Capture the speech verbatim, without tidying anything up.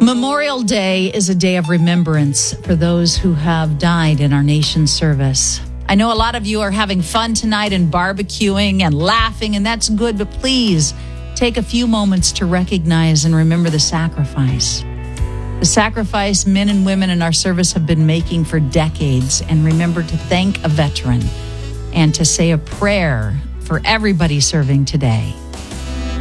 Memorial Day is a day of remembrance for those who have died in our nation's service. I know a lot of you are having fun tonight and barbecuing and laughing, and that's good, but please take a few moments to recognize and remember the sacrifice. The sacrifice men and women in our service have been making for decades, and remember to thank a veteran and to say a prayer for everybody serving today.